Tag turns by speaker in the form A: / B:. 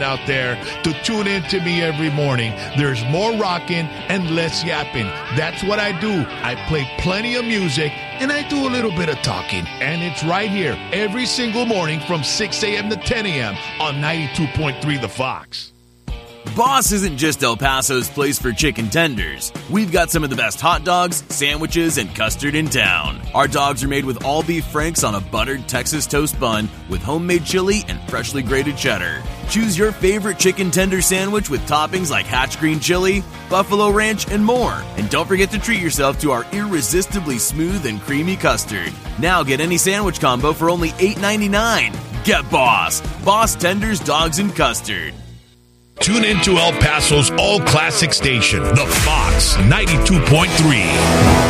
A: out there to tune in to me every morning. There's more rocking and less yapping. That's what I do. I play plenty of music and I do a little bit of talking. And it's right here every single morning from 6 a.m. to 10 a.m. on 92.3 The Fox.
B: Boss isn't just El Paso's place for chicken tenders. We've got some of the best hot dogs, sandwiches, and custard in town. Our dogs are made with all beef franks on a buttered Texas toast bun with homemade chili and freshly grated cheddar. Choose your favorite chicken tender sandwich with toppings like Hatch green chili, buffalo ranch, and more. And don't forget to treat yourself to our irresistibly smooth and creamy custard. Now get any sandwich combo for only $8.99. Get Boss. Boss Tenders, Dogs, and Custard.
A: Tune in to El Paso's all-classic station, The Fox 92.3.